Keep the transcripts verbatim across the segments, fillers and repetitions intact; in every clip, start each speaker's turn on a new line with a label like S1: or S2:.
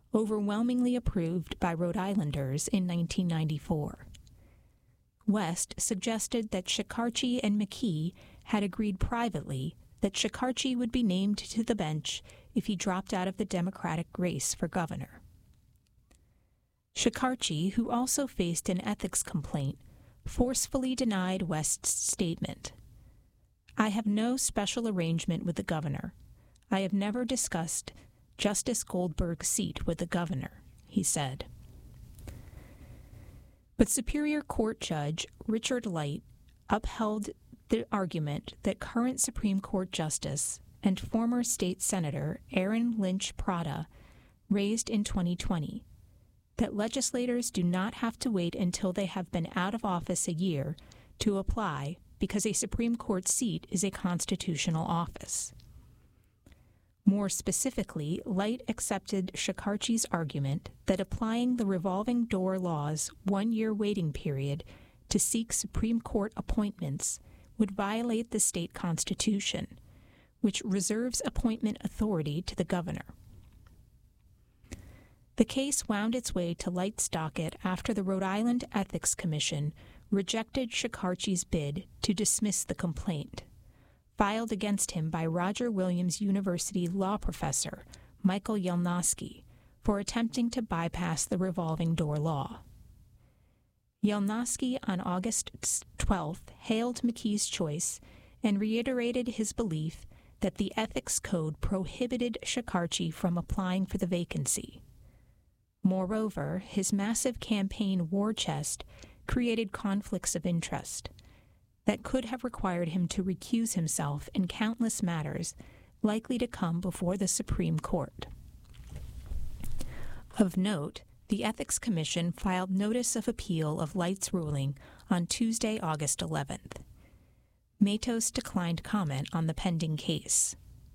S1: overwhelmingly approved by Rhode Islanders in nineteen ninety-four. West suggested that Shekarchi and McKee had agreed privately that Shekarchi would be named to the bench if he dropped out of the Democratic race for governor. Shekarchi, who also faced an ethics complaint, forcefully denied West's statement. "I have no special arrangement with the governor. I have never discussed Justice Goldberg's seat with the governor," he said. But Superior Court Judge Richard Light upheld the argument that current Supreme Court Justice and former state Senator Aaron Lynch Prada raised in twenty twenty, that legislators do not have to wait until they have been out of office a year to apply because a Supreme Court seat is a constitutional office. More specifically, Light accepted Shekarchi's argument that applying the revolving door law's one-year waiting period to seek Supreme Court appointments would violate the state constitution, which reserves appointment authority to the governor. The case wound its way to Light's docket after the Rhode Island Ethics Commission rejected Shekarchi's bid to dismiss the complaint, filed against him by Roger Williams University law professor Michael Yelnosky for attempting to bypass the revolving door law. Yelnosky on August twelfth hailed McKee's choice and reiterated his belief that the ethics code prohibited Shekarchi from applying for the vacancy. Moreover, his massive campaign war chest created conflicts of interest that could have required him to recuse himself in countless matters likely to come before the Supreme Court. Of note, the Ethics Commission filed notice of appeal of Light's ruling on Tuesday, August eleventh. Matos declined comment on the pending case.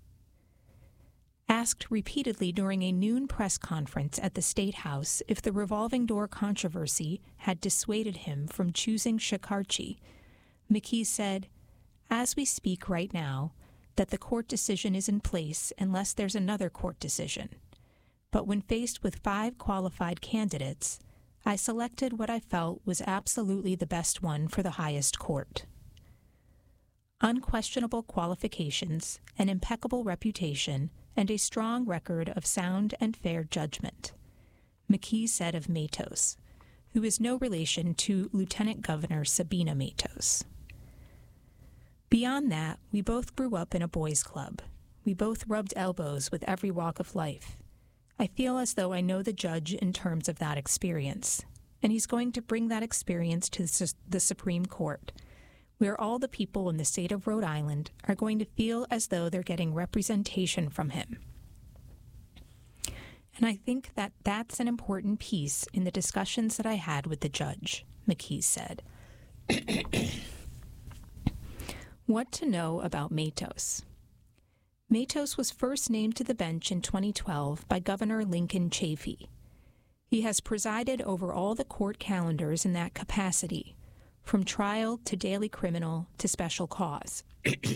S1: Asked repeatedly during a noon press conference at the State House if the revolving door controversy had dissuaded him from choosing Shekarchi, McKee said, "As we speak right now, that the court decision is in place unless there's another court decision. But when faced with five qualified candidates, I selected what I felt was absolutely the best one for the highest court." Unquestionable qualifications, an impeccable reputation, and a strong record of sound and fair judgment, McKee said of Matos, who is no relation to Lieutenant Governor Sabina Matos. "Beyond that, we both grew up in a boys' club. We both rubbed elbows with every walk of life. I feel as though I know the judge in terms of that experience, and he's going to bring that experience to the Supreme Court, where all the people in the state of Rhode Island are going to feel as though they're getting representation from him." And I think that that's an important piece in the discussions that I had with the judge, McKee said. What to know about Matos? Matos was first named to the bench in twenty twelve by Governor Lincoln Chafee. He has presided over all the court calendars in that capacity, from trial to daily criminal to special cause.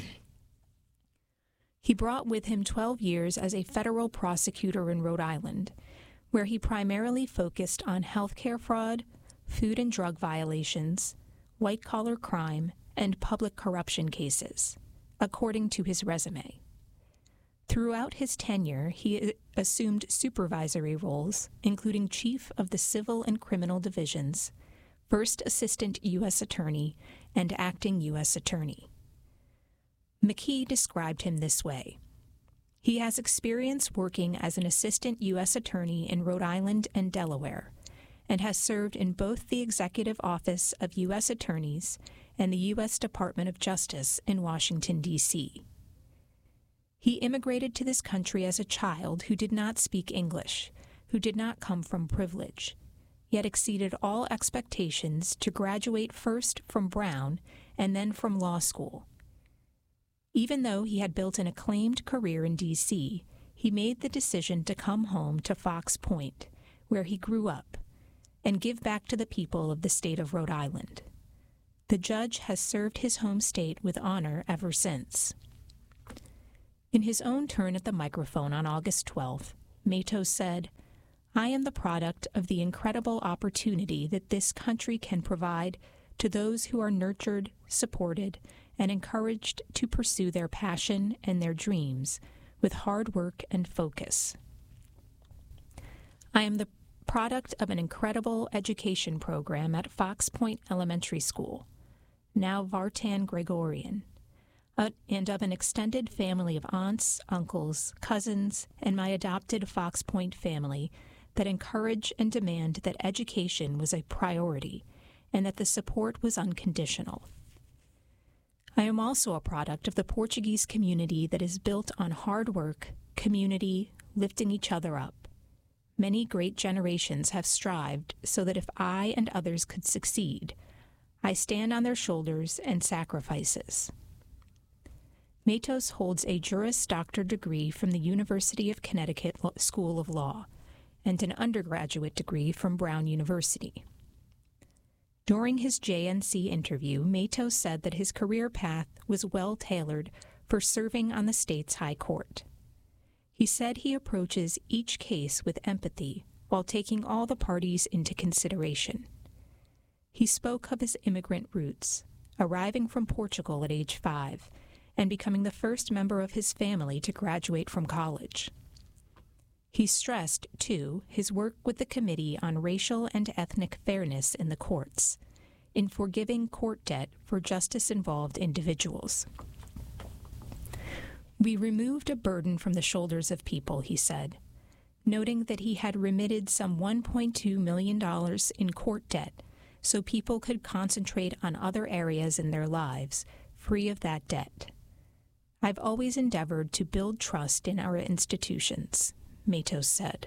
S1: He brought with him twelve years as a federal prosecutor in Rhode Island, where he primarily focused on healthcare fraud, food and drug violations, white-collar crime, and public corruption cases, according to his resume. Throughout his tenure, he assumed supervisory roles, including chief of the civil and criminal divisions, first assistant U S attorney, and acting U S attorney. McKee described him this way: "He has experience working as an assistant U S attorney in Rhode Island and Delaware, and has served in both the Executive Office of U S Attorneys and the U S Department of Justice in Washington, D C He immigrated to this country as a child who did not speak English, who did not come from privilege, yet exceeded all expectations to graduate first from Brown and then from law school. Even though he had built an acclaimed career in D C, he made the decision to come home to Fox Point, where he grew up, and give back to the people of the state of Rhode Island. The judge has served his home state with honor ever since." In his own turn at the microphone on August twelfth, Matos said, I am the product of the incredible opportunity that this country can provide to those who are nurtured, supported, and encouraged to pursue their passion and their dreams with hard work and focus. I am the product of an incredible education program at Fox Point Elementary School, now Vartan Gregorian, uh, and of an extended family of aunts, uncles, cousins, and my adopted Fox Point family that encourage and demand that education was a priority and that the support was unconditional. I am also a product of the Portuguese community that is built on hard work, community, lifting each other up. Many great generations have strived so that if I and others could succeed, I stand on their shoulders and sacrifices. Matos holds a Juris Doctor degree from the University of Connecticut School of Law and an undergraduate degree from Brown University. During his J N C interview, Matos said that his career path was well-tailored for serving on the state's high court. He said he approaches each case with empathy while taking all the parties into consideration. He spoke of his immigrant roots, arriving from Portugal at age five and becoming the first member of his family to graduate from college. He stressed, too, his work with the Committee on Racial and Ethnic Fairness in the courts, in forgiving court debt for justice-involved individuals. We removed a burden from the shoulders of people, he said, noting that he had remitted some one point two million dollars in court debt so people could concentrate on other areas in their lives, free of that debt. I've always endeavored to build trust in our institutions, Matos said.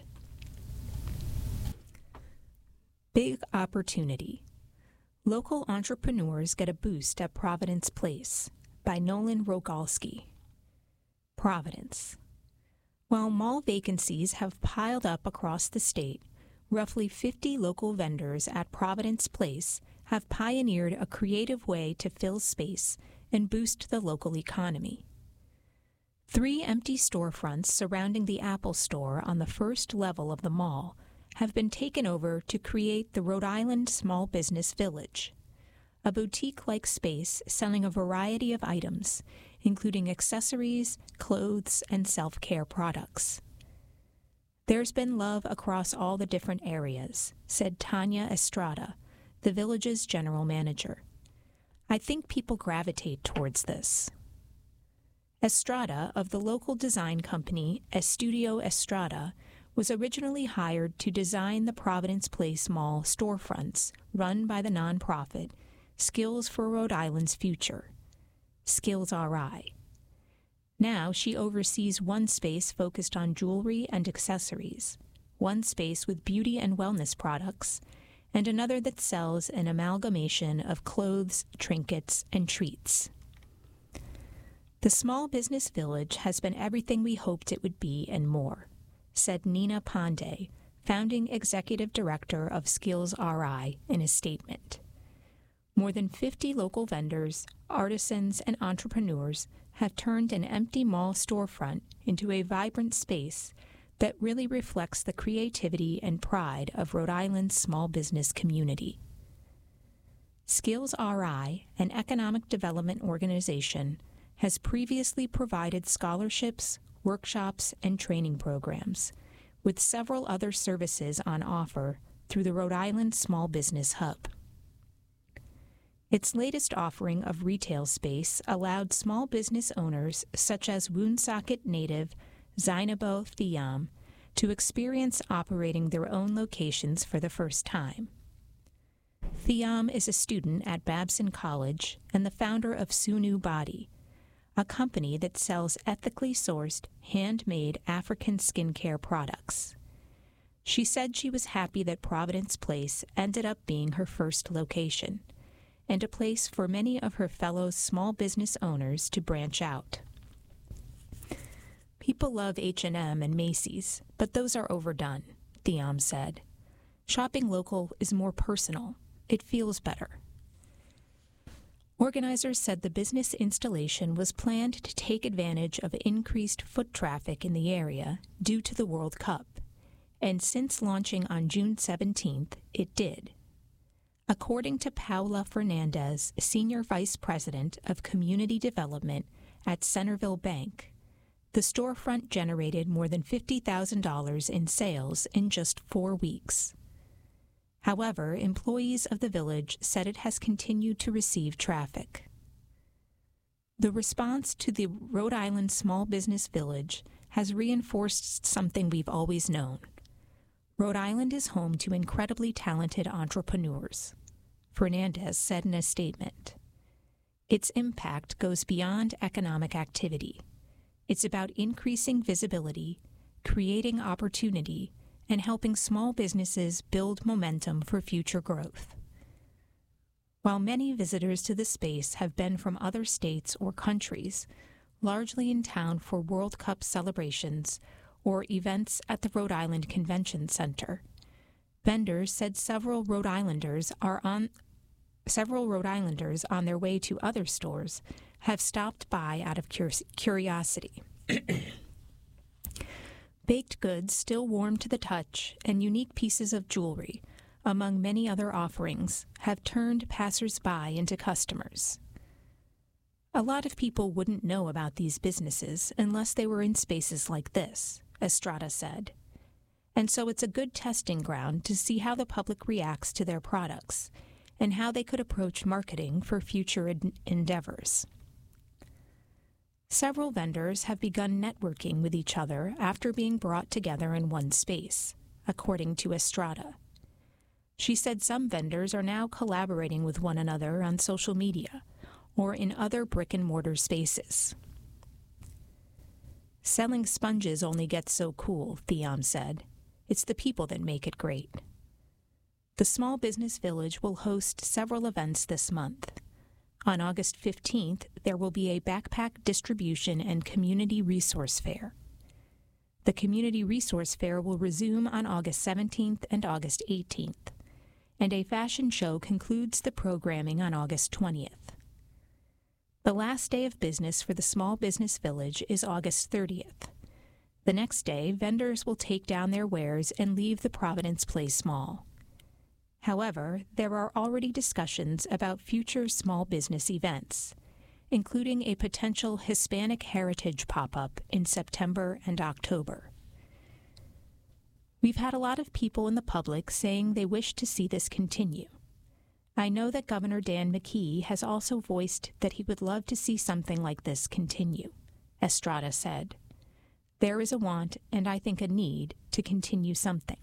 S1: Big opportunity. Local entrepreneurs get a boost at Providence Place by Nolan Rogalski. Providence. While mall vacancies have piled up across the state, roughly fifty local vendors at Providence Place have pioneered a creative way to fill space and boost the local economy. Three empty storefronts surrounding the Apple Store on the first level of the mall have been taken over to create the Rhode Island Small Business Village, a boutique-like space selling a variety of items, including accessories, clothes, and self-care products. There's been love across all the different areas, said Tanya Estrada, the village's general manager. I think people gravitate towards this. Estrada of the local design company Estudio Estrada was originally hired to design the Providence Place Mall storefronts run by the nonprofit Skills for Rhode Island's Future, Skills R I. Now she oversees one space focused on jewelry and accessories, one space with beauty and wellness products, and another that sells an amalgamation of clothes, trinkets, and treats. The small business village has been everything we hoped it would be and more, said Nina Pandey, founding executive director of Skills R I, in a statement. More than fifty local vendors, artisans, and entrepreneurs have turned an empty mall storefront into a vibrant space that really reflects the creativity and pride of Rhode Island's small business community. Skills R I, an economic development organization, has previously provided scholarships, workshops, and training programs, with several other services on offer through the Rhode Island Small Business Hub. Its latest offering of retail space allowed small business owners such as Woonsocket native Zainabo Thiam to experience operating their own locations for the first time. Thiam is a student at Babson College and the founder of Sunu Body, a company that sells ethically sourced, handmade African skincare products. She said she was happy that Providence Place ended up being her first location, and a place for many of her fellow small business owners to branch out. People love H and M and Macy's, but those are overdone, Thiam said. Shopping local is more personal. It feels better. Organizers said the business installation was planned to take advantage of increased foot traffic in the area due to the World Cup, and since launching on June seventeenth, it did. According to Paula Fernandez, Senior Vice President of Community Development at Centerville Bank, the storefront generated more than fifty thousand dollars in sales in just four weeks. However, employees of the village said it has continued to receive traffic. The response to the Rhode Island Small Business Village has reinforced something we've always known. Rhode Island is home to incredibly talented entrepreneurs, Fernandez said in a statement. Its impact goes beyond economic activity. It's about increasing visibility, creating opportunity, and helping small businesses build momentum for future growth. While many visitors to the space have been from other states or countries, largely in town for World Cup celebrations or events at the Rhode Island Convention Center, vendors said several Rhode Islanders are on several Rhode Islanders on their way to other stores have stopped by out of cur- curiosity. Baked goods still warm to the touch and unique pieces of jewelry, among many other offerings, have turned passers-by into customers. A lot of people wouldn't know about these businesses unless they were in spaces like this, Estrada said. And so it's a good testing ground to see how the public reacts to their products and how they could approach marketing for future en- endeavors. Several vendors have begun networking with each other after being brought together in one space, according to Estrada. She said some vendors are now collaborating with one another on social media or in other brick-and-mortar spaces. Selling sponges only gets so cool, Theom said. It's the people that make it great. The Small Business Village will host several events this month. On August fifteenth, there will be a backpack distribution and community resource fair. The community resource fair will resume on August seventeenth and August eighteenth, and a fashion show concludes the programming on August twentieth. The last day of business for the Small Business Village is August thirtieth. The next day, vendors will take down their wares and leave the Providence Place Mall. However, there are already discussions about future small business events, including a potential Hispanic Heritage pop-up in September and October. We've had a lot of people in the public saying they wish to see this continue. I know that Governor Dan McKee has also voiced that he would love to see something like this continue, Estrada said. There is a want, and I think a need, to continue something.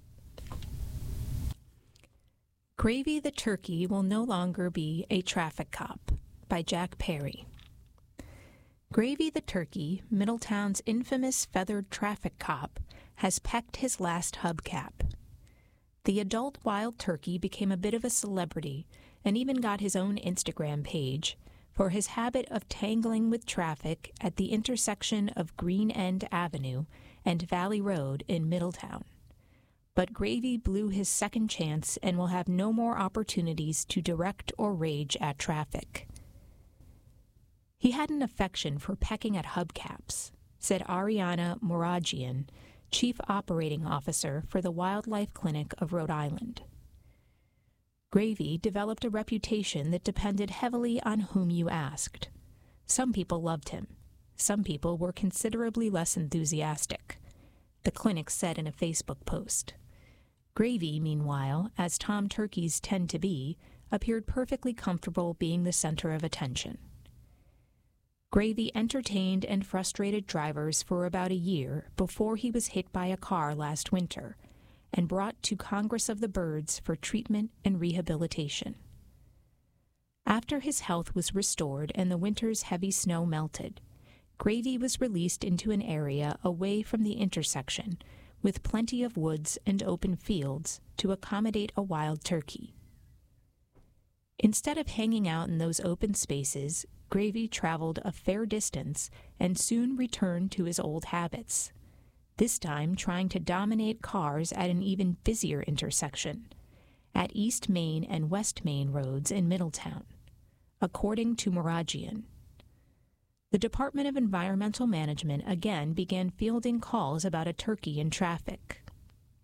S1: Gravy the Turkey will no longer be a traffic cop, by Jack Perry. Gravy the Turkey, Middletown's infamous feathered traffic cop, has pecked his last hubcap. The adult wild turkey became a bit of a celebrity and even got his own Instagram page for his habit of tangling with traffic at the intersection of Green End Avenue and Valley Road in Middletown. But Gravy blew his second chance and will have no more opportunities to direct or rage at traffic. He had an affection for pecking at hubcaps, said Ariana Moragian, Chief Operating Officer for the Wildlife Clinic of Rhode Island. Gravy developed a reputation that depended heavily on whom you asked. Some people loved him. Some people were considerably less enthusiastic, the clinic said in a Facebook post. Gravy, meanwhile, as Tom turkeys tend to be, appeared perfectly comfortable being the center of attention. Gravy entertained and frustrated drivers for about a year before he was hit by a car last winter and brought to Congress of the Birds for treatment and rehabilitation. After his health was restored and the winter's heavy snow melted, Gravy was released into an area away from the intersection with plenty of woods and open fields to accommodate a wild turkey. Instead of hanging out in those open spaces, Gravy traveled a fair distance and soon returned to his old habits, this time trying to dominate cars at an even busier intersection, at East Main and West Main roads in Middletown, according to Moragian. The Department of Environmental Management again began fielding calls about a turkey in traffic.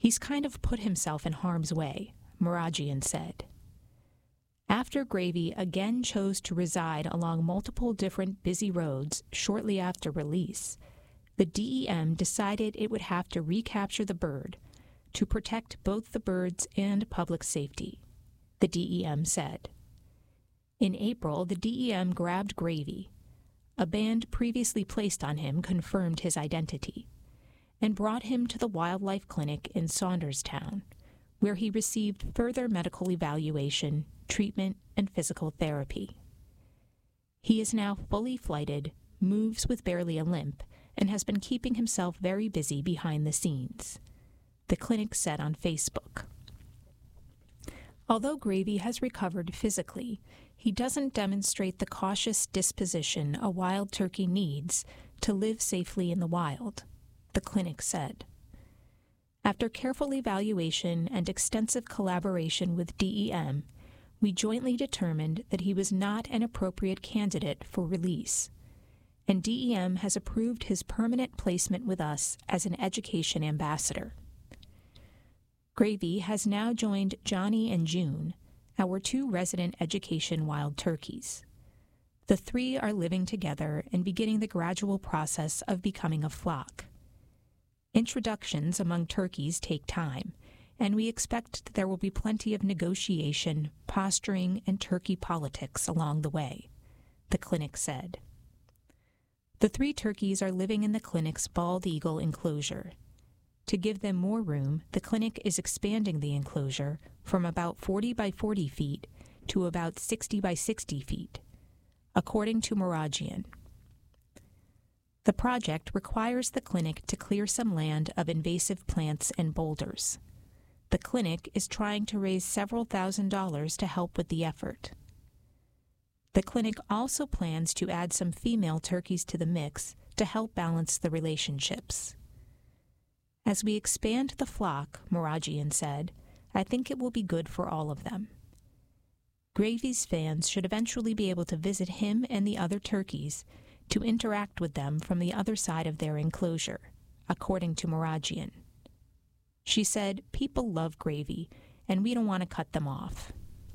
S1: He's kind of put himself in harm's way, Moragian said. After Gravy again chose to reside along multiple different busy roads shortly after release, the D E M decided it would have to recapture the bird to protect both the birds and public safety, the D E M said. In April, the D E M grabbed Gravy. A band previously placed on him confirmed his identity and brought him to the wildlife clinic in Saunderstown, where he received further medical evaluation, treatment, and physical therapy. He is now fully flighted, moves with barely a limp, and has been keeping himself very busy behind the scenes, the clinic said on Facebook. Although Gravy has recovered physically, he doesn't demonstrate the cautious disposition a wild turkey needs to live safely in the wild, the clinic said. After careful evaluation and extensive collaboration with D E M, we jointly determined that he was not an appropriate candidate for release, and D E M has approved his permanent placement with us as an education ambassador. Gravy has now joined Johnny and June, our two resident education wild turkeys. The three are living together and beginning the gradual process of becoming a flock. Introductions among turkeys take time, and we expect that there will be plenty of negotiation, posturing, and turkey politics along the way, the clinic said. The three turkeys are living in the clinic's bald eagle enclosure. To give them more room, the clinic is expanding the enclosure from about forty by forty feet to about sixty by sixty feet, according to Moragian. The project requires the clinic to clear some land of invasive plants and boulders. The clinic is trying to raise several thousand dollars to help with the effort. The clinic also plans to add some female turkeys to the mix to help balance the relationships. As we expand the flock, Moragian said, I think it will be good for all of them. Gravy's fans should eventually be able to visit him and the other turkeys to interact with them from the other side of their enclosure, according to Moragian. She said, people love Gravy, and we don't want to cut them off.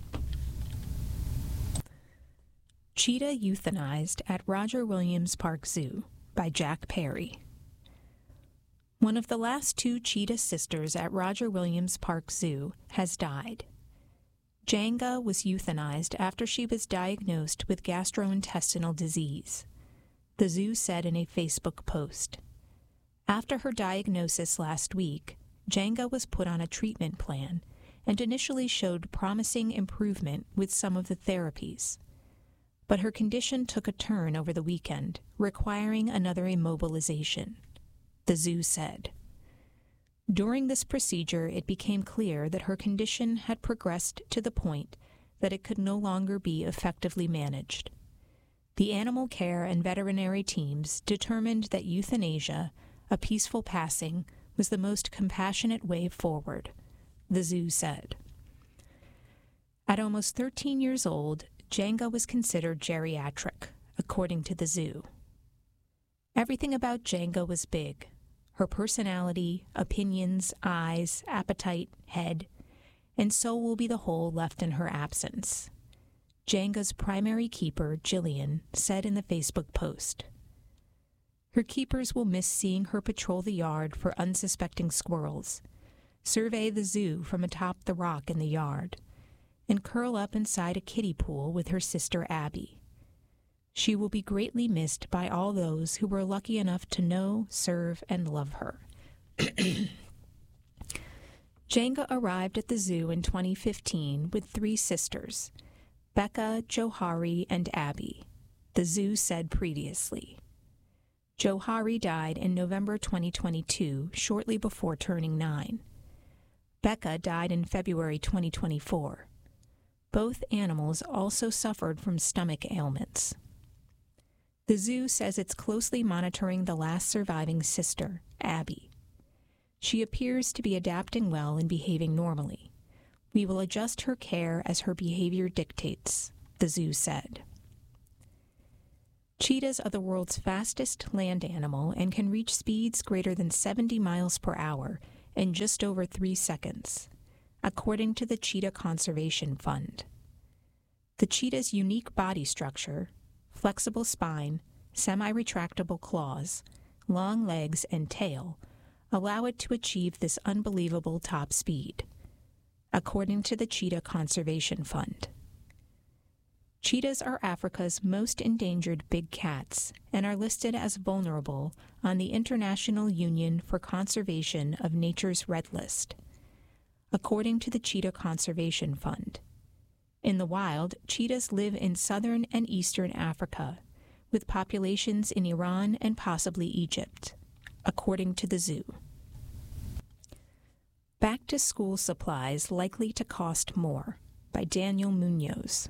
S1: Cheetah Euthanized at Roger Williams Park Zoo by Jack Perry. One of the last two cheetah sisters at Roger Williams Park Zoo has died. Jenga was euthanized after she was diagnosed with gastrointestinal disease, the zoo said in a Facebook post. After her diagnosis last week, Jenga was put on a treatment plan and initially showed promising improvement with some of the therapies. But her condition took a turn over the weekend, requiring another immobilization, the zoo said. During this procedure, it became clear that her condition had progressed to the point that it could no longer be effectively managed. The animal care and veterinary teams determined that euthanasia, a peaceful passing, was the most compassionate way forward, the zoo said. At almost thirteen years old, Jenga was considered geriatric, according to the zoo. Everything about Jenga was big. Her personality, opinions, eyes, appetite, head, and so will be the whole left in her absence, Jenga's primary keeper, Jillian, said in the Facebook post. Her keepers will miss seeing her patrol the yard for unsuspecting squirrels, survey the zoo from atop the rock in the yard, and curl up inside a kiddie pool with her sister Abby. She will be greatly missed by all those who were lucky enough to know, serve, and love her. Jenga arrived at the zoo in twenty fifteen with three sisters, Becca, Johari, and Abby, the zoo said previously. Johari died in November twenty twenty-two, shortly before turning nine. Becca died in February twenty twenty-four. Both animals also suffered from stomach ailments. The zoo says it's closely monitoring the last surviving sister, Abby. She appears to be adapting well and behaving normally. We will adjust her care as her behavior dictates, the zoo said. Cheetahs are the world's fastest land animal and can reach speeds greater than seventy miles per hour in just over three seconds, according to the Cheetah Conservation Fund. The cheetah's unique body structure, flexible spine, semi-retractable claws, long legs, and tail allow it to achieve this unbelievable top speed, according to the Cheetah Conservation Fund. Cheetahs are Africa's most endangered big cats and are listed as vulnerable on the International Union for Conservation of Nature's Red List, according to the Cheetah Conservation Fund. In the wild, cheetahs live in southern and eastern Africa, with populations in Iran and possibly Egypt, according to the zoo. Back-to-School Supplies Likely to Cost More, by Daniel Munoz.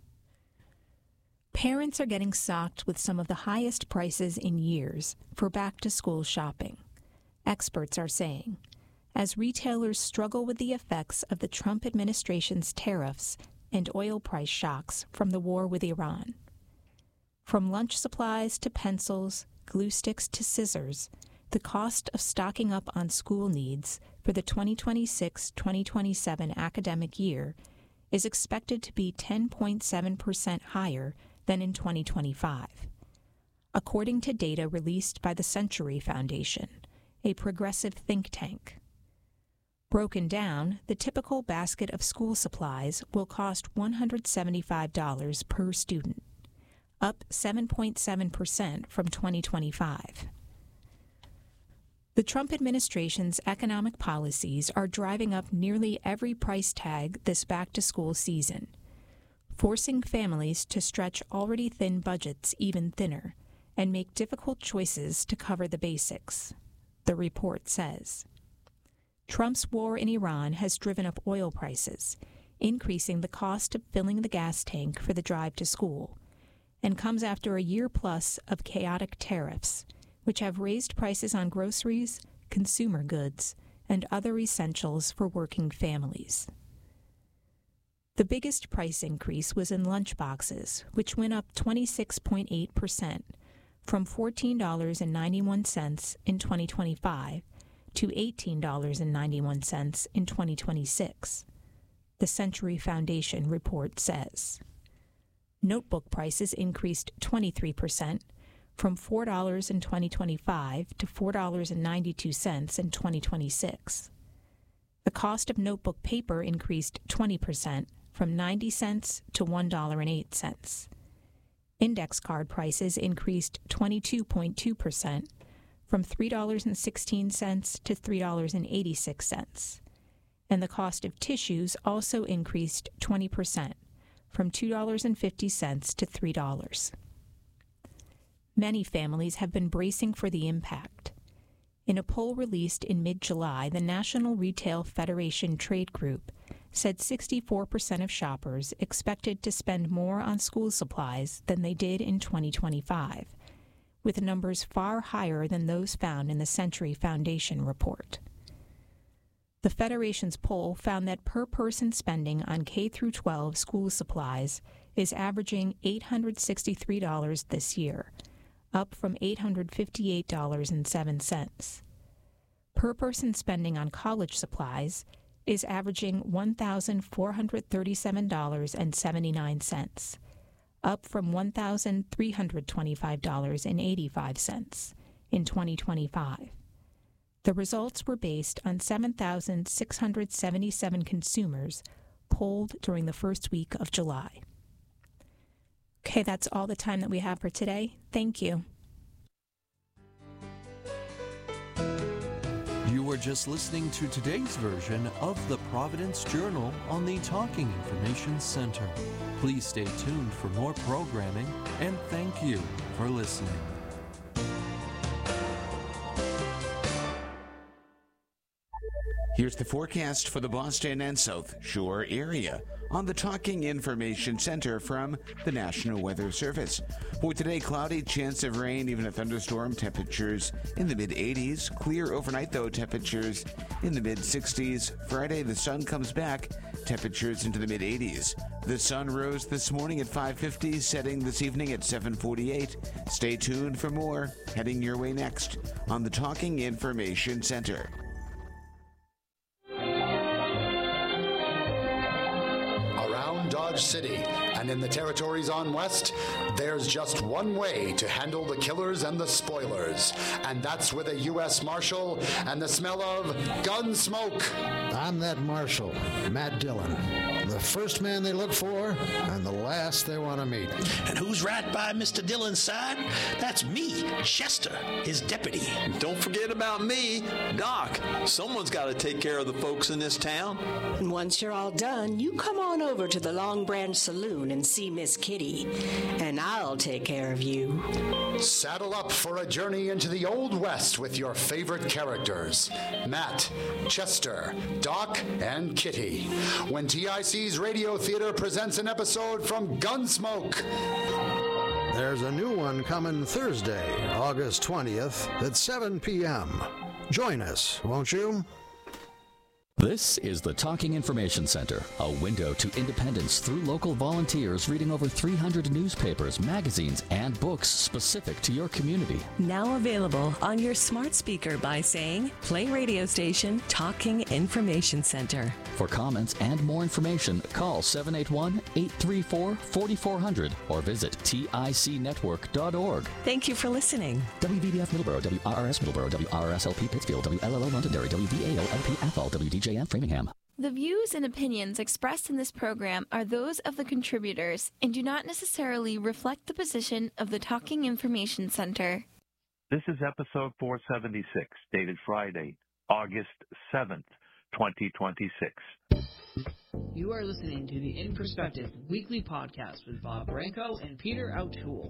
S1: Parents are getting socked with some of the highest prices in years for back-to-school shopping, experts are saying, as retailers struggle with the effects of the Trump administration's tariffs and oil price shocks from the war with Iran. From lunch supplies to pencils, glue sticks to scissors, the cost of stocking up on school needs for the twenty twenty-six twenty twenty-seven academic year is expected to be ten point seven percent higher than in twenty twenty-five, according to data released by the Century Foundation, a progressive think tank. Broken down, the typical basket of school supplies will cost one hundred seventy-five dollars per student, up seven point seven percent from twenty twenty-five. The Trump administration's economic policies are driving up nearly every price tag this back-to-school season, forcing families to stretch already thin budgets even thinner and make difficult choices to cover the basics, the report says. Trump's war in Iran has driven up oil prices, increasing the cost of filling the gas tank for the drive to school, and comes after a year plus of chaotic tariffs, which have raised prices on groceries, consumer goods, and other essentials for working families. The biggest price increase was in lunchboxes, which went up twenty-six point eight percent, from fourteen dollars and ninety-one cents in twenty twenty-five to eighteen dollars and ninety-one cents in twenty twenty-six, the Century Foundation report says. Notebook prices increased twenty-three percent, from four dollars in twenty twenty-five to four dollars and ninety-two cents in twenty twenty-six. The cost of notebook paper increased twenty percent, from ninety cents to one dollar and eight cents. Index card prices increased twenty-two point two percent, from three dollars and sixteen cents to three dollars and eighty-six cents. And the cost of tissues also increased twenty percent, from two dollars and fifty cents to three dollars. Many families have been bracing for the impact. In a poll released in mid-July, the National Retail Federation Trade Group said sixty-four percent of shoppers expected to spend more on school supplies than they did in twenty twenty-five, with numbers far higher than those found in the Century Foundation report. The Federation's poll found that per-person spending on K through twelve school supplies is averaging eight hundred sixty-three dollars this year, up from eight hundred fifty-eight dollars and seven cents. Per-person spending on college supplies is averaging one thousand four hundred thirty-seven dollars and seventy-nine cents, up from one thousand three hundred twenty-five dollars and eighty-five cents in twenty twenty-five. The results were based on seven thousand six hundred seventy-seven consumers polled during the first week of July. Okay, that's all the time that we have for today. Thank you.
S2: You were just listening to today's version of the Providence Journal on the Talking Information Center. Please stay tuned for more programming, and thank you for listening.
S3: Here's the forecast for the Boston and South Shore area on the Talking Information Center from the National Weather Service. For today, cloudy, chance of rain, even a thunderstorm, temperatures in the mid eighties. Clear overnight, though, temperatures in the mid sixties. Friday, the sun comes back, temperatures into the mid eighties. The sun rose this morning at five fifty, setting this evening at seven forty-eight. Stay tuned for more, heading your way next on the Talking Information Center.
S4: Dodge City. And in the territories on West, there's just one way to handle the killers and the spoilers. And that's with a U S Marshal and the smell of gun smoke.
S5: I'm that Marshal, Matt Dillon. The first man they look for and the last they want to meet.
S6: And who's right by Mister Dillon's side? That's me, Chester, his deputy.
S7: Don't forget about me, Doc. Someone's got to take care of the folks in this town.
S8: And once you're all done, you come on over to the Long Branch Saloon and see Miss Kitty, and I'll take care of you.
S4: Saddle up for a journey into the Old West with your favorite characters, Matt, Chester, Doc, and Kitty, when T I C's Radio Theater presents an episode from Gunsmoke.
S5: There's a new one coming Thursday, August twentieth at seven p.m. Join us, won't you?
S9: This is the Talking Information Center, a window to independence through local volunteers reading over three hundred newspapers, magazines, and books specific to your community.
S10: Now available on your smart speaker by saying, play radio station Talking Information Center.
S9: For comments and more information, call seven eight one, eight three four, four four zero zero or visit T I C network dot org.
S10: Thank you for listening.
S9: W V B F Middleborough, W R R S Middleborough, W R R S L P Pittsfield, W L L O Londonderry, W V A O L P Athol, W D J M Framingham.
S11: The views and opinions expressed in this program are those of the contributors and do not necessarily reflect the position of the Talking Information Center.
S12: This is episode four seventy-six, dated Friday, August seventh, twenty twenty-six.
S13: You are listening to the In Perspective weekly podcast with Bob Branco and Peter O'Toole.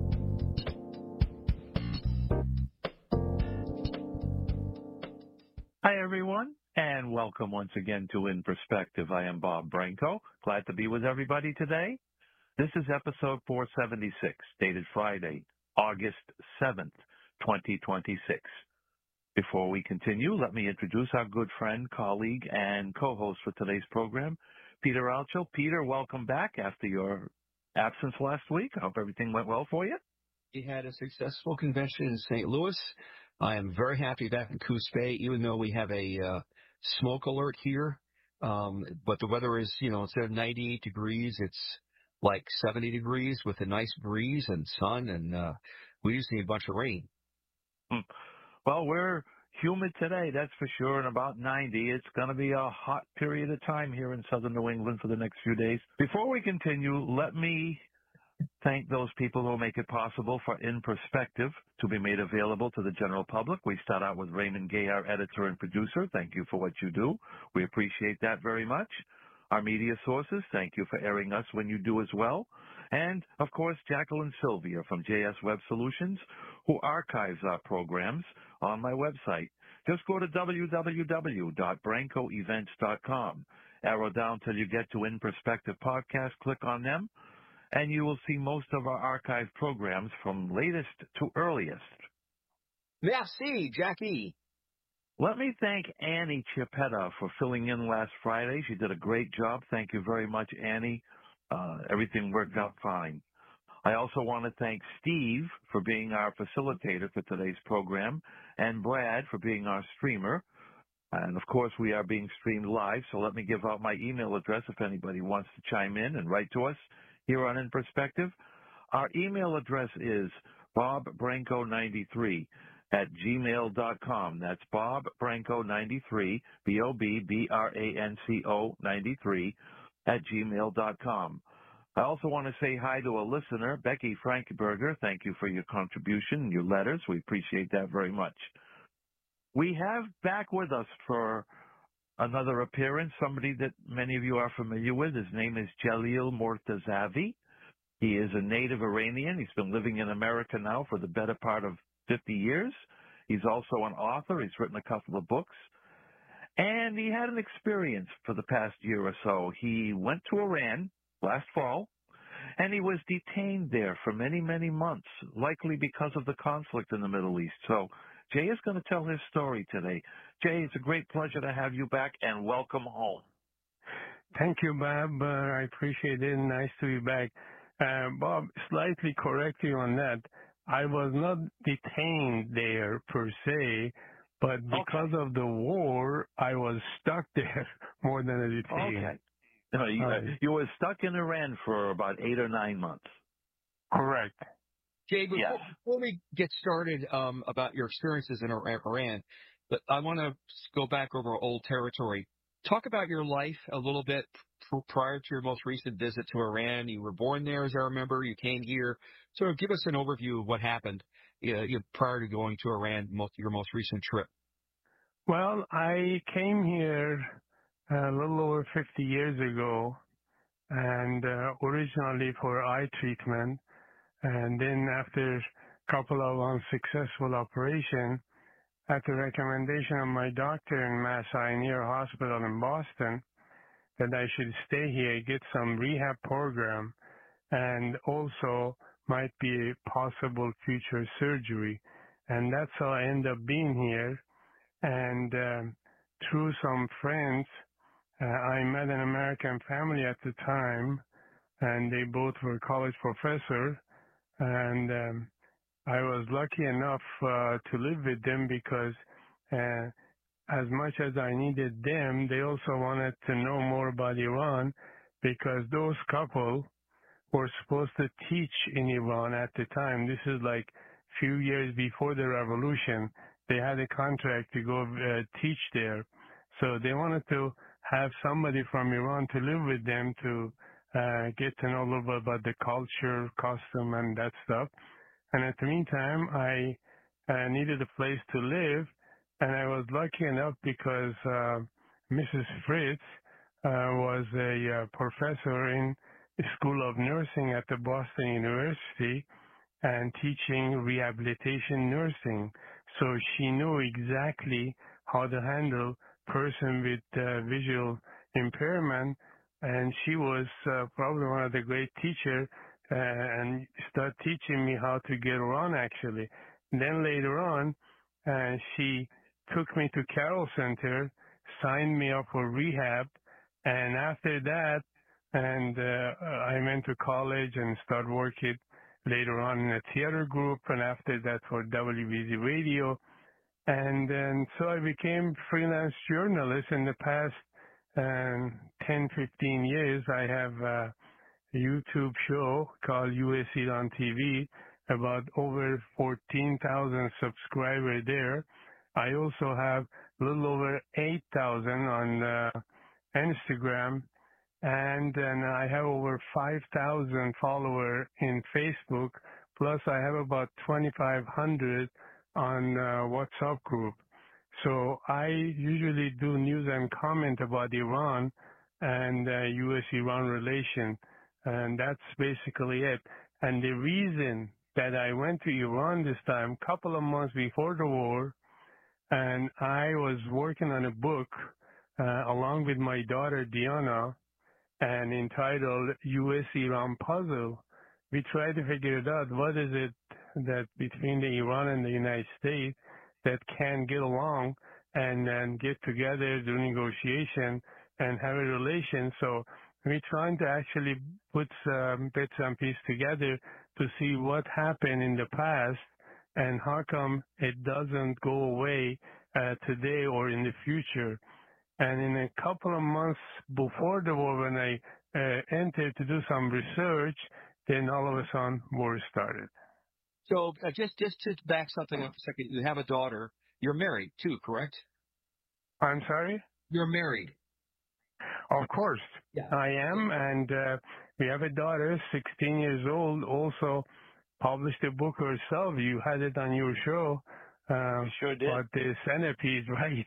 S12: Hi, everyone, and welcome once again to In Perspective. I am Bob Branco. Glad to be with everybody today. This is episode four seventy-six, dated Friday, August seventh, twenty twenty-six. Before we continue, let me introduce our good friend, colleague, and co-host for today's program, Peter Alcho. Peter, welcome back after your absence last week. I hope everything went well for you.
S14: We had a successful convention in Saint Louis. I am very happy back in Coos Bay, even though we have a uh, smoke alert here. Um, but the weather is, you know, instead of ninety-eight degrees, it's like seventy degrees with a nice breeze and sun, and uh, we just need a bunch of rain.
S12: Hmm. Well, we're humid today, that's for sure, and about ninety. It's going to be a hot period of time here in southern New England for the next few days. Before we continue, let me thank those people who make it possible for In Perspective to be made available to the general public. We start out with Raymond Gay, our editor and producer. Thank you for what you do. We appreciate that very much. Our media sources, thank you for airing us when you do as well. And, of course, Jacqueline Sylvia from J S Web Solutions, who archives our programs on my website. Just go to w w w dot branco events dot com. Arrow down till you get to In Perspective Podcast. Click on them, and you will see most of our archived programs from latest to earliest.
S14: Merci, Jackie.
S12: Let me thank Annie Chiappetta for filling in last Friday. She did a great job. Thank you very much, Annie. Uh, everything worked out fine. I also want to thank Steve for being our facilitator for today's program, and Brad for being our streamer. And, of course, we are being streamed live, so let me give out my email address if anybody wants to chime in and write to us here on In Perspective. Our email address is bob branco ninety-three at gmail dot com. That's bob branco ninety-three, B O B B R A N C O ninety-three, at gmail dot com. I also want to say hi to a listener, Becky Frankberger. Thank you for your contribution and your letters. We appreciate that very much. We have back with us for another appearance somebody that many of you are familiar with. His name is Jalil Mortazavi. He is a native Iranian. He's been living in America now for the better part of fifty years. He's also an author. He's written a couple of books. And he had an experience for the past year or so. He went to Iran last fall, and he was detained there for many, many months, likely because of the conflict in the Middle East. So Jay is going to tell his story today. Jay, it's a great pleasure to have you back, and welcome home.
S15: Thank you, Bob. Uh, I appreciate it. Nice to be back. Uh, Bob, slightly correct you on that. I was not detained there per se, but because okay. of the war, I was stuck there more than a detained.
S12: Okay. No, you,
S15: Uh,
S12: you were stuck in Iran for about eight or nine months.
S15: Correct.
S14: Jay, before,
S12: Yes.
S14: before we get started um, about your experiences in Iran, but I want to go back over old territory. Talk about your life a little bit pr- prior to your most recent visit to Iran. You were born there, as I remember. You came here. So give us an overview of what happened uh, you, prior to going to Iran, most, your most recent trip.
S15: Well, I came here a little over fifty years ago, and uh, originally for eye treatment, and then after a couple of unsuccessful operations, at the recommendation of my doctor in Mass Pioneer Hospital in Boston, that I should stay here, get some rehab program, and also might be a possible future surgery. And that's how I end up being here. And um, through some friends, uh, I met an American family at the time, and they both were college professors. And um, I was lucky enough uh, to live with them because uh, as much as I needed them, they also wanted to know more about Iran, because those couple were supposed to teach in Iran at the time. This is like a few years before the revolution. They had a contract to go uh, teach there. So they wanted to have somebody from Iran to live with them to uh, get to know a little bit about the culture, custom, and that stuff. And at the meantime, I uh, needed a place to live, and I was lucky enough because uh, Missus Fritz uh, was a uh, professor in the School of Nursing at the Boston University and teaching rehabilitation nursing. So she knew exactly how to handle person with uh, visual impairment, and she was uh, probably one of the great teachers uh, and started teaching me how to get around, actually. And then later on, uh, she took me to Carroll Center, signed me up for rehab, and after that, and uh, I went to college and started working later on in a theater group, and after that for W B Z Radio. And then so I became freelance journalist. In the past um, ten, fifteen years, I have a YouTube show called U S Iran T V, about over fourteen thousand subscribers there. I also have a little over eight thousand on uh, Instagram, and then I have over five thousand followers in Facebook, plus I have about twenty-five hundred on uh, WhatsApp group. So I usually do news and comment about Iran and uh, U S Iran relation, and that's basically it. And the reason that I went to Iran this time, a couple of months before the war, and I was working on a book uh, along with my daughter Diana, and entitled U S Iran Puzzle. We tried to figure it out. What is it that between the Iran and the United States that can get along and, and get together, do negotiation, and have a relation? So we're trying to actually put some bits and pieces together to see what happened in the past and how come it doesn't go away uh, today or in the future. And in a couple of months before the war, when I uh, entered to do some research, then all of a sudden war started.
S14: So uh, just just to back something up a second, you have a daughter. You're married too, correct?
S15: I'm sorry?
S14: You're married.
S15: Of course,
S14: yeah.
S15: I am, and uh, we have a daughter, sixteen years old, also published a book herself. You had it on your show. Uh,
S6: we sure did.
S15: But the centerpiece, right?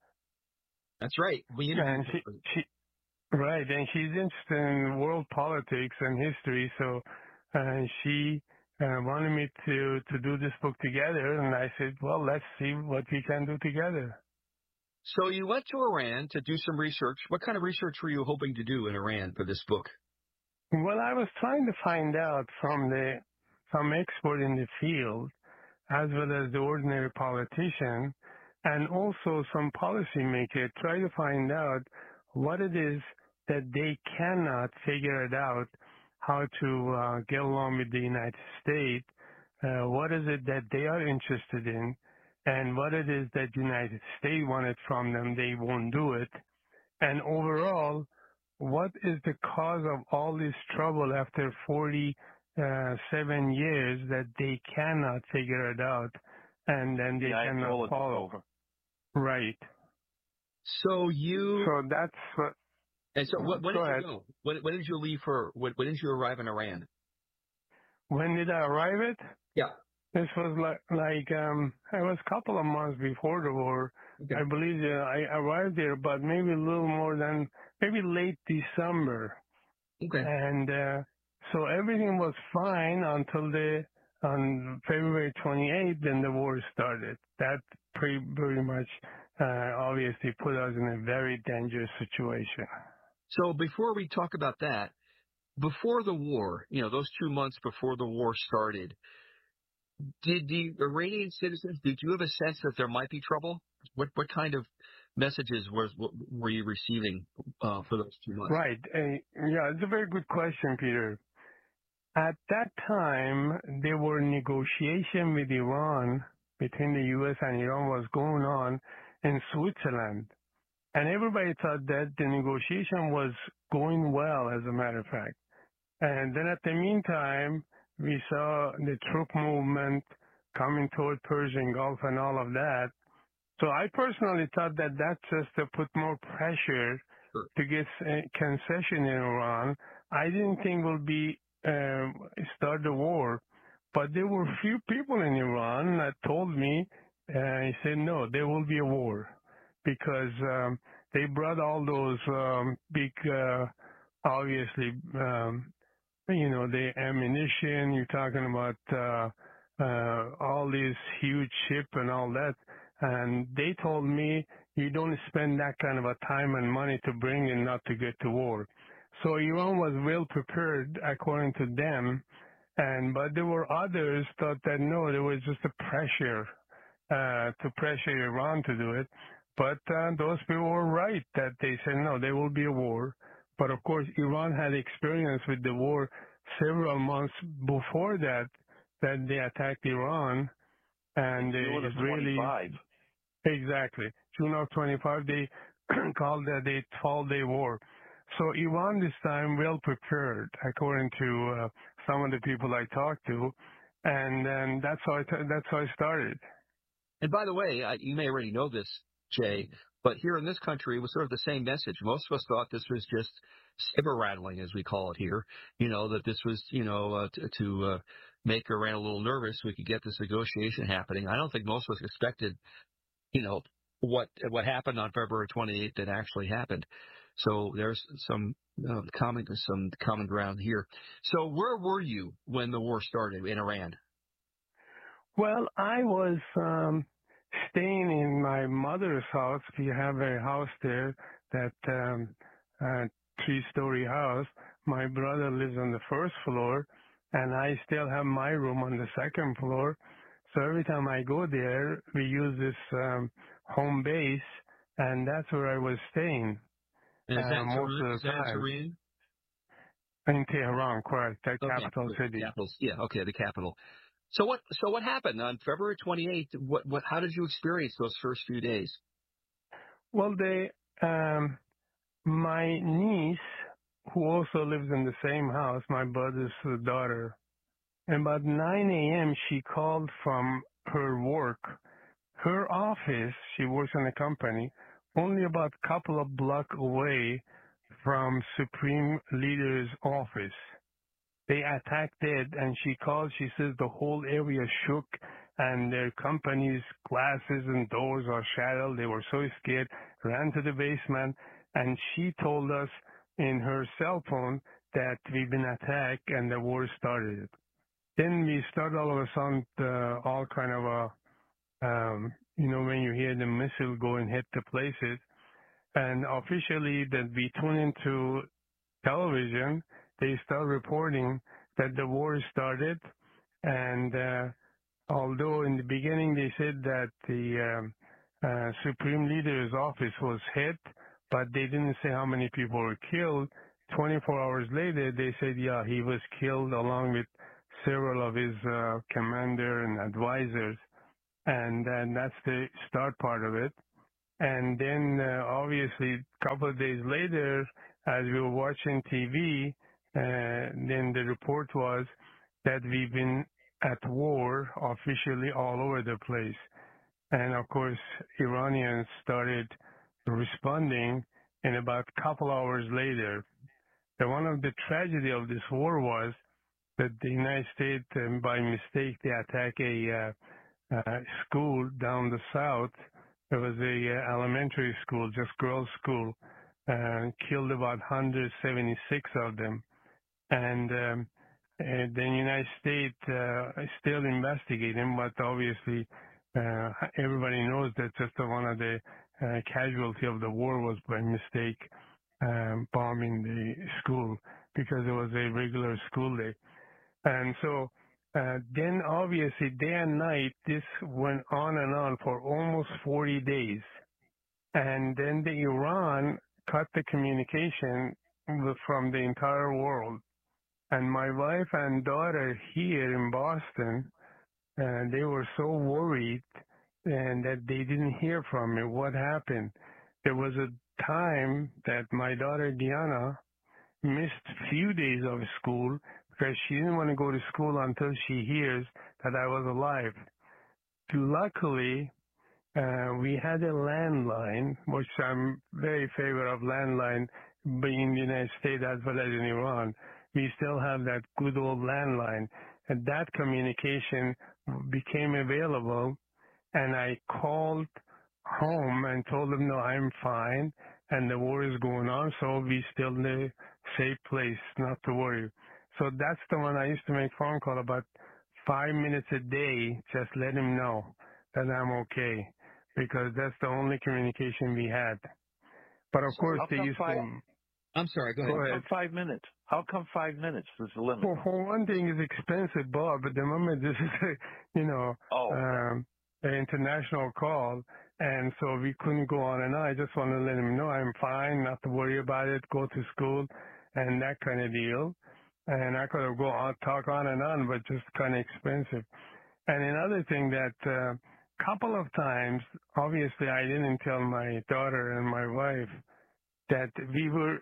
S14: That's right. We
S15: and she, she, right, and she's interested in world politics and history, so uh, she uh, wanted me to, to do this book together, and I said, well, let's see what we can do together.
S14: So you went to Iran to do some research. What kind of research were you hoping to do in Iran for this book?
S15: Well, I was trying to find out from the some expert in the field, as well as the ordinary politician, and also some policymaker, try to find out what it is that they cannot figure it out how to uh, get along with the United States, uh, what is it that they are interested in, and what it is that the United States wanted from them, they won't do it. And overall, what is the cause of all this trouble after forty-seven years that they cannot figure it out, and then they
S12: The
S15: cannot
S12: Ayatollah took
S15: follow.
S12: over.
S15: Right.
S14: So you.
S15: So that's what.
S14: And so, what, when
S15: Go
S14: did
S15: ahead.
S14: you go? When, when did you leave for? When, when did you arrive in Iran?
S15: When did I arrive it?
S14: Yeah.
S15: This was like, like um, it was a couple of months before the war.
S14: Okay.
S15: I believe that I arrived there, but maybe a little more than, maybe late December.
S14: Okay.
S15: And uh, so everything was fine until the, on February twenty-eighth, then the war started. That pretty, pretty much uh, obviously put us in a very dangerous situation.
S14: So before we talk about that, before the war, you know, those two months before the war started, did the Iranian citizens, did you have a sense that there might be trouble? What what kind of messages was were you receiving uh, for those two months?
S15: Right. Uh, yeah, it's a very good question, Peter. At that time, there were negotiations with Iran, between the U S and Iran was going on in Switzerland. And everybody thought that the negotiation was going well, as a matter of fact. And then at the meantime, we saw the troop movement coming toward Persian Gulf and all of that. So I personally thought that that's just to put more pressure
S14: Sure.
S15: to get a concession in Iran. I didn't think we'll be uh, start the war, but there were few people in Iran that told me, uh, he said, no, there will be a war, because um, they brought all those um, big, uh, obviously, um, you know, the ammunition, you're talking about uh, uh, all these huge ship and all that. And they told me, you don't spend that kind of a time and money to bring in not to get to war. So Iran was well prepared according to them. And, but there were others thought that no, there was just a pressure, uh, to pressure Iran to do it. But uh, those people were right that they said, no, there will be a war. But of course, Iran had experience with the war several months before that, that they attacked Iran. And
S12: June of
S15: it's really,
S12: twenty-five.
S15: exactly, June of twenty-five, they called that a twelve-day war. So Iran this time well prepared, according to uh, some of the people I talked to. And, and that's how I, t- that's how I started.
S14: And by the way, I, you may already know this, Jay, but here in this country, it was sort of the same message. Most of us thought this was just saber rattling, as we call it here. You know, that this was, you know, uh, to, to uh, make Iran a little nervous so we could get this negotiation happening. I don't think most of us expected, you know, what what happened on February twenty-eighth that actually happened. So there's some uh, common some common ground here. So where were you when the war started in Iran?
S15: Well, I was um, staying in my mother's house. We have a house there, that um, uh, three-story house. My brother lives on the first floor, and I still have my room on the second floor. So every time I go there, we use this um, home base, and that's where I was staying
S14: And is that
S15: uh, most
S14: Tehran?
S15: of
S14: Is
S15: the
S14: that
S15: time.
S14: Tehran?
S15: In Tehran, correct, the
S14: Okay,
S15: capital
S14: good.
S15: city.
S14: Capitals. Yeah, okay, the capital. So what? So what happened on February twenty-eighth? What? What? How did you experience those first few days?
S15: Well, they, um, my niece, who also lives in the same house, my brother's daughter, about nine a.m. she called from her work. Her office, she works in a company, only about a couple of blocks away from Supreme Leader's office. They attacked it, and she called. She says the whole area shook, and their company's glasses and doors are shattered. They were so scared, ran to the basement, and she told us in her cell phone that we've been attacked and the war started. Then we start all of a sudden, uh, all kind of a, um, you know, when you hear the missile go and hit the places, and officially that we tune into television, they start reporting that the war started, and uh, although in the beginning they said that the um, uh, Supreme Leader's office was hit, but they didn't say how many people were killed. twenty-four hours later, they said, yeah, he was killed along with several of his uh, commander and advisors, and then that's the start part of it. And then, uh, obviously, a couple of days later, as we were watching T V, uh, then the report was that we've been at war officially all over the place. And of course, Iranians started responding in about a couple hours later. And one of the tragedy of this war was that the United States, um, by mistake, they attacked a uh, uh, school down the south. It was a uh, elementary school, just girls' school, uh, killed about one hundred seventy-six of them. And, um, and the United States uh, is still investigating, but obviously uh, everybody knows that just one of the uh, casualty of the war was by mistake um, bombing the school because it was a regular school day. And so uh, then obviously day and night, this went on and on for almost forty days. And then the Iran cut the communication from the entire world. And my wife and daughter here in Boston, uh, they were so worried and that they didn't hear from me. What happened? There was a time that my daughter Diana missed a few days of school because she didn't want to go to school until she hears that I was alive. Luckily, uh, we had a landline, which I'm very favor of landline being in the United States as well as in Iran. We still have that good old landline. And that communication became available, and I called home and told them, no, I'm fine, and the war is going on, so we still in a safe place, not to worry. So that's the one I used to make phone call about five minutes a day, just let him know that I'm okay, because that's the only communication we had. But of
S12: So
S15: course,
S12: how
S15: they
S12: come
S15: used
S12: five-
S15: to...
S14: I'm sorry, go
S12: How
S14: ahead.
S12: come five minutes? How come five minutes is the limit?
S15: Well, for one thing, it's expensive, Bob. At the moment, this is a, you know,
S12: Oh.
S15: um, an international call, and so we couldn't go on and on. I just want to let him know I'm fine, not to worry about it, go to school, and that kind of deal. And I could have go on, talk on and on, but just kind of expensive. And another thing that a uh, couple of times, obviously, I didn't tell my daughter and my wife that we were.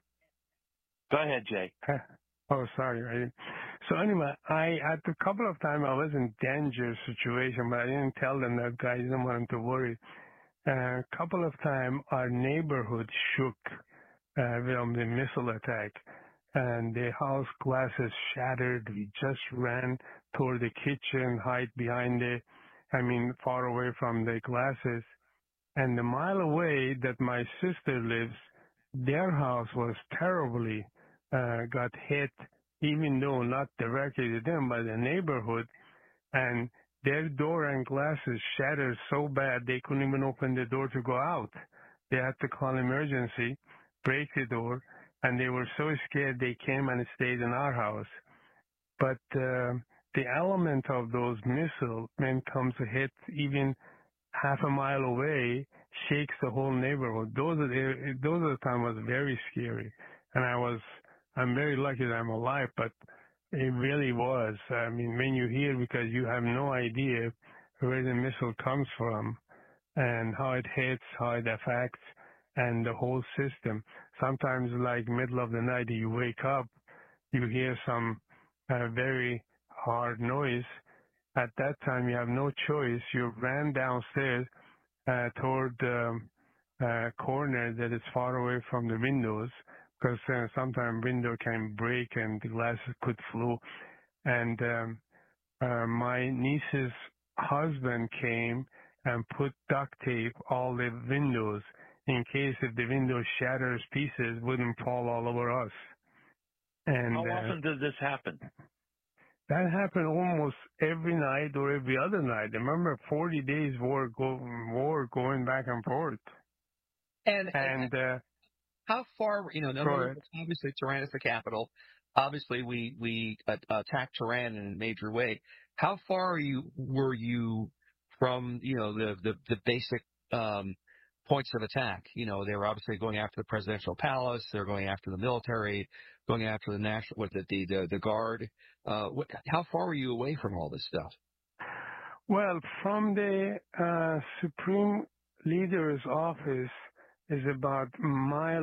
S12: Go ahead, Jay.
S15: Oh, sorry. I didn't. So anyway, I at a couple of times I was in danger situation, but I didn't tell them that. I didn't want them to worry. Uh, a couple of times our neighborhood shook uh, from the missile attack, and the house glasses shattered. We just ran toward the kitchen, hide behind the, I mean, far away from the glasses. And the mile away that my sister lives, their house was terribly uh, got hit, even though not directly to them, but the neighborhood. And their door and glasses shattered so bad they couldn't even open the door to go out. They had to call emergency, break the door, and they were so scared they came and stayed in our house. But uh, the element of those missiles, when comes to hit even half a mile away, shakes the whole neighborhood. Those are the, those are the time was very scary, and I was I'm very lucky that I'm alive. But it really was. I mean, when you hear, because you have no idea where the missile comes from and how it hits, how it affects, and the whole system. Sometimes, like middle of the night, you wake up, you hear some uh, very hard noise. At that time, you have no choice. You ran downstairs uh, toward the um, uh, corner that is far away from the windows, because uh, sometimes window can break and the glasses could fly. And um, uh, my niece's husband came and put duct tape all the windows in case if the window shatters pieces, wouldn't fall all over us. And
S12: How
S15: uh,
S12: often does this happen?
S15: that happened almost every night or every other night. Remember, forty days war go, war going back and forth.
S14: And,
S15: And uh,
S14: how far, you know, in other words, obviously Tehran is the capital. Obviously, we we uh, attacked Tehran in a major way. How far are you were you from, you know, the the, the basic um, points of attack? You know, they were obviously going after the presidential palace. They're going after the military, going after the national, what the the the, the guard. Uh, what, how far were you away from all this stuff?
S15: well, from the uh, Supreme Leader's office is about a mile away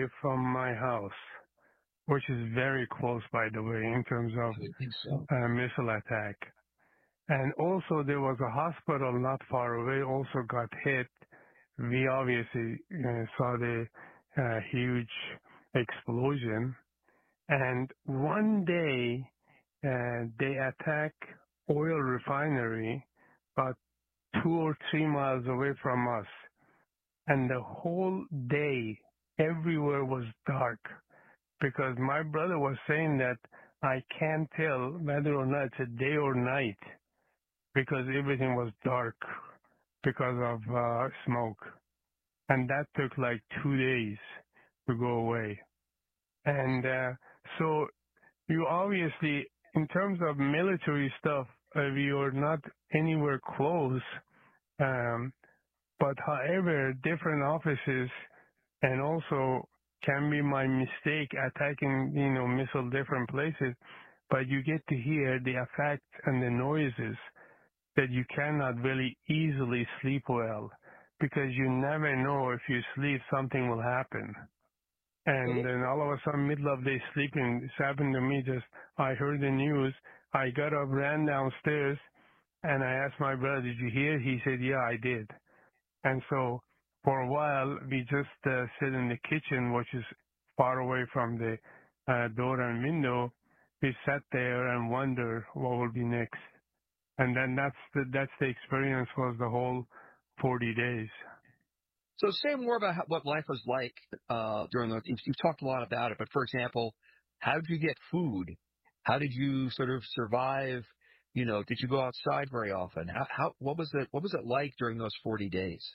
S15: away from my house, which is very close, by the way, in terms of
S14: so.
S15: uh, missile attack. And also there was a hospital not far away, also got hit. We obviously uh, saw the uh, huge explosion. And one day uh, they attacked oil refinery about two or three miles away from us. And the whole day, everywhere was dark. Because my brother was saying that I can't tell whether or not it's a day or night because everything was dark because of uh, smoke. And that took like two days to go away. And uh, so you obviously, in terms of military stuff, uh, we are not anywhere close. Um, but however, different offices and also can be my mistake attacking, you know, missile different places, but you get to hear the effects and the noises that you cannot really easily sleep well because you never know if you sleep something will happen. And then all of a sudden, middle of the day sleeping, this happened to me just, I heard the news, I got up, ran downstairs, and I asked my brother, did you hear? He said, yeah, I did. And so for a while, we just uh, sit in the kitchen, which is far away from the uh, door and window. We sat there and wonder what will be next. And then that's the, that's the experience was the whole forty days.
S14: So say more about how, what life was like uh, during those. You've talked a lot about it, but for example, how did you get food? How did you sort of survive? You know, did you go outside very often? How, how what was it? What was it like during those forty days?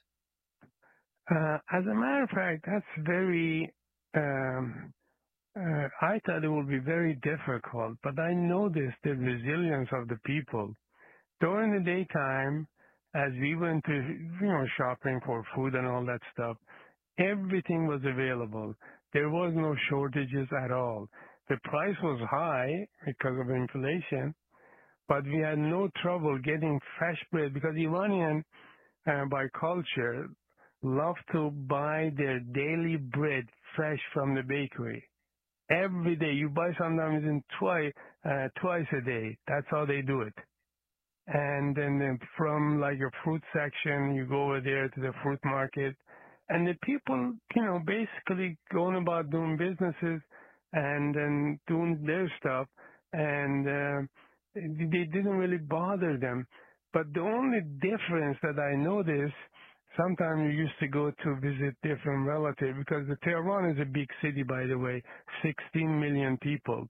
S15: Uh, as a matter of fact, that's very. Um, uh, I thought it would be very difficult, but I noticed the resilience of the people during the daytime. As we went to, you know, shopping for food and all that stuff, everything was available. There was no shortages at all. The price was high because of inflation, but we had no trouble getting fresh bread because Iranian, uh, by culture, love to buy their daily bread fresh from the bakery. Every day. You buy sometimes in twice, uh, twice a day. That's how they do it. And then from like a fruit section, you go over there to the fruit market. And the people, you know, basically going about doing businesses and then doing their stuff. And uh, they didn't really bother them. But the only difference that I noticed, sometimes you used to go to visit different relatives, because the Tehran is a big city, by the way, sixteen million people.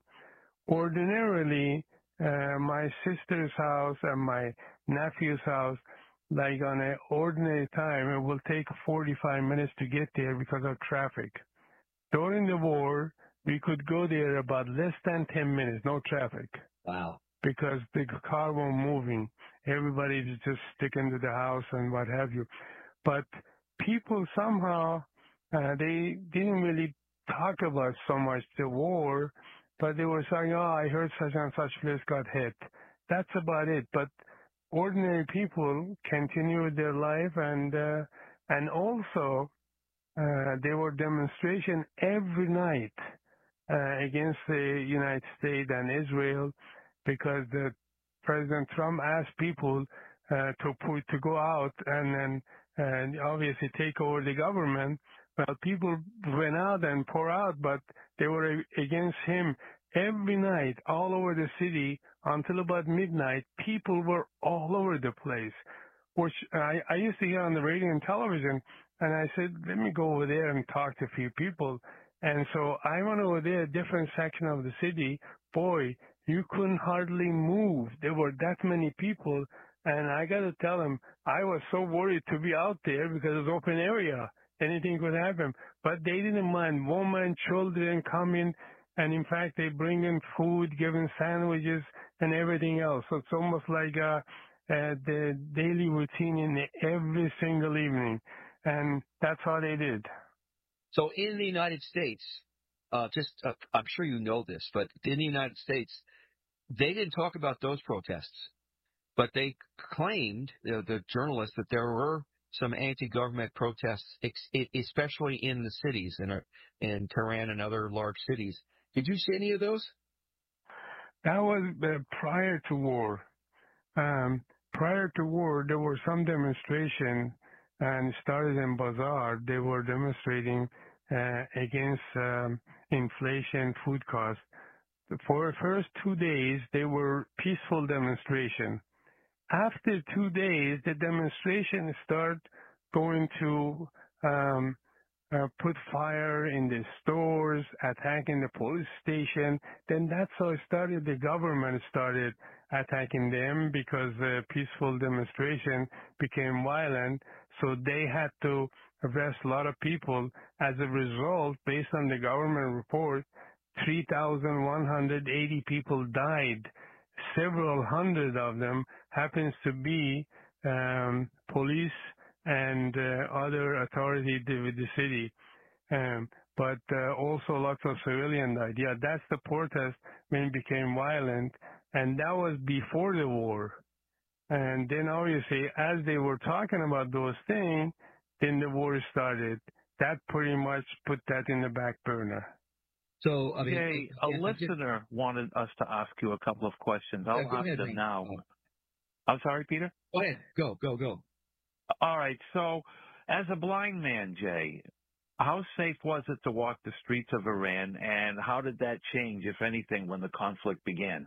S15: Ordinarily, Uh, my sister's house and my nephew's house, like on an ordinary time, it will take forty-five minutes to get there because of traffic. During the war, we could go there about less than ten minutes, no traffic.
S14: Wow.
S15: Because the car won't moving. Everybody's just sticking to the house and what have you. But people somehow, uh, they didn't really talk about so much the war, but they were saying, oh, I heard such and such place got hit. That's about it. But ordinary people continue with their life, and uh, and also uh, there were demonstrations every night uh, against the United States and Israel, because the President Trump asked people uh, to put, to go out and then and obviously take over the government. Well, people went out and pour out, but they were against him every night, all over the city, until about midnight. People were all over the place, which I, I used to hear on the radio and television. And I said, let me go over there and talk to a few people. And so I went over there, a different section of the city. Boy, you couldn't hardly move. There were that many people. And I got to tell them, I was so worried to be out there because it's open area. Anything could happen. But they didn't mind. Women, children come in, and in fact, they bring in food, giving sandwiches and everything else. So it's almost like uh, uh, the daily routine in every single evening. And that's how they did.
S14: So in the United States, uh, just uh, I'm sure you know this, but in the United States, they didn't talk about those protests. But they claimed, you know, the journalists, that there were some anti-government protests, especially in the cities, in, in Tehran and other large cities. Did you see any of those?
S15: That was uh, prior to war. Um, prior to war, there were some demonstration, and started in Bazaar. They were demonstrating uh, against um, inflation, food costs. For the first two days, they were peaceful demonstration. After two days, the demonstration started going to um, uh, put fire in the stores, attacking the police station. Then that's how it started. The government started attacking them because the peaceful demonstration became violent. So they had to arrest a lot of people. As a result, based on the government report, three thousand one hundred eighty people died. Several hundred of them happens to be um, police and uh, other authorities with the city. Um, but uh, also lots of civilian died. Yeah, that's the protest when it became violent, and that was before the war. And then obviously, as they were talking about those things, then the war started. That pretty much put that in the back burner.
S14: So, I mean,
S12: Jay, a listener wanted us to ask you a couple of questions. I'll
S14: Yeah, go
S12: ask
S14: ahead,
S12: them
S14: Mike.
S12: now. I'm sorry, Peter?
S14: Go ahead. Go, go, go.
S12: All right. So, as a blind man, Jay, how safe was it to walk the streets of Iran, and how did that change, if anything, when the conflict began?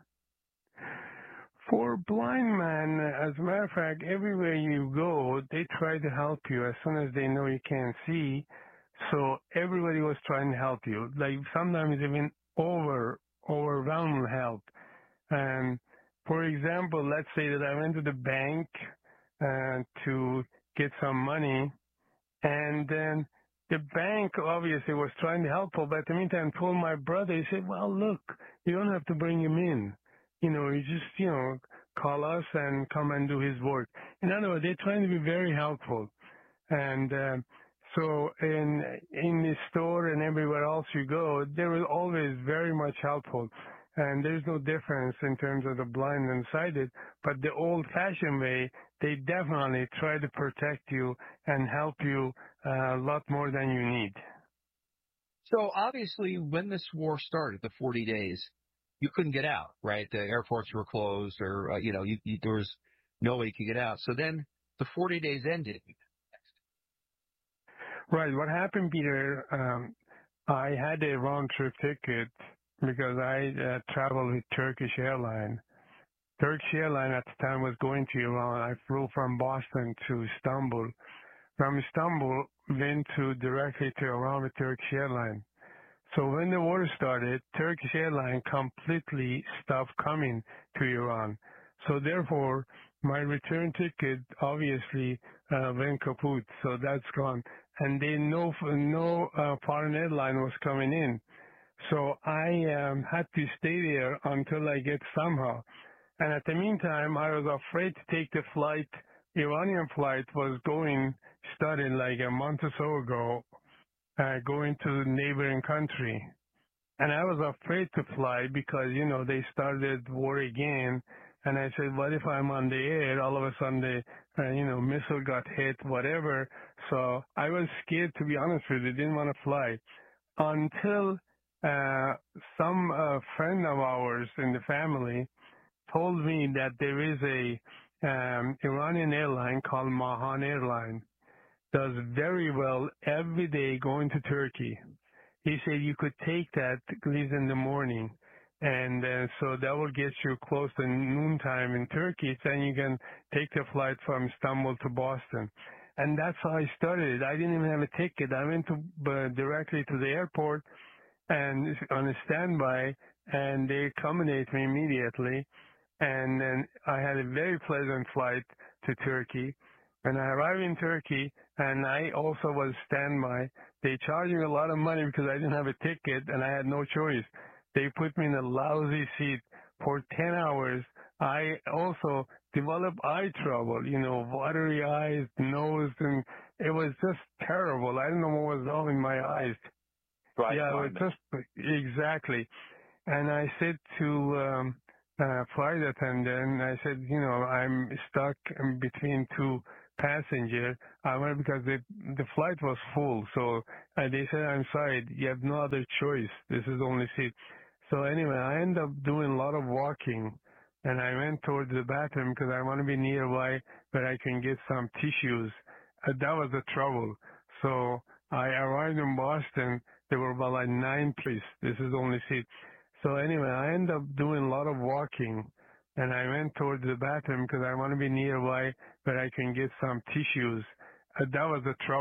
S15: For blind man, as a matter of fact, everywhere you go, they try to help you as soon as they know you can't see. So everybody was trying to help you. Like sometimes even over overwhelming help. And for example, let's say that I went to the bank uh, to get some money, and then the bank obviously was trying to help, but in the meantime told my brother, he said, well, look, you don't have to bring him in. You know, you just, you know, call us and come and do his work. In other words, they're trying to be very helpful. And uh, so in in the store and everywhere else you go, they were always very much helpful. And there's no difference in terms of the blind and sighted, but the old-fashioned way, they definitely try to protect you and help you uh, a lot more than you need.
S14: So obviously, when this war started, the forty days, you couldn't get out, right? The airports were closed, or uh, you know, you, you, there was no way you could get out. So then the forty days ended.
S15: Right. What happened, Peter? Um, I had a round-trip ticket because I uh, traveled with Turkish Airlines. Turkish Airlines at the time was going to Iran. I flew from Boston to Istanbul. From Istanbul, went to directly to Iran with Turkish Airlines. So when the war started, Turkish Airlines completely stopped coming to Iran. So therefore, my return ticket obviously uh, went kaput. So that's gone. And then no, no uh, foreign airline was coming in. So I um, had to stay there until I get somehow. And at the meantime, I was afraid to take the flight. Iranian flight was going, started like a month or so ago, uh, going to the neighboring country. And I was afraid to fly because, you know, they started war again. And I said, what if I'm on the air? All of a sudden, the, uh, you know, missile got hit, whatever. So I was scared, to be honest with you, didn't want to fly. Until uh, some uh, friend of ours in the family told me that there is a um, Iranian airline called Mahan Airline, does very well every day going to Turkey. He said you could take that, leaves in the morning, and uh, so that will get you close to noontime in Turkey. Then you can take the flight from Istanbul to Boston. And that's how I started. I didn't even have a ticket. I went to uh, directly to the airport and on a standby, and they accommodated me immediately. And then I had a very pleasant flight to Turkey. When I arrived in Turkey, and I also was standby, they charged me a lot of money because I didn't have a ticket and I had no choice. They put me in a lousy seat for ten hours. I also developed eye trouble, you know, watery eyes, nose, and it was just terrible. I don't know what was wrong in my eyes.
S12: Right.
S15: Yeah, it was just exactly. And I said to um, uh, flight attendant, I said, you know, I'm stuck in between two passenger. I went because the the flight was full. So uh, they said, I'm sorry, you have no other choice. This is the only seat. So anyway, I ended up doing a lot of walking. And I went towards the bathroom because I want to be nearby where I can get some tissues. Uh, that was the trouble. So I arrived in Boston. There were about like nine places. This is the only seat. So anyway, I ended up doing a lot of walking. And I went towards the bathroom because I want to be nearby where I can get some tissues. Uh, that was the trouble.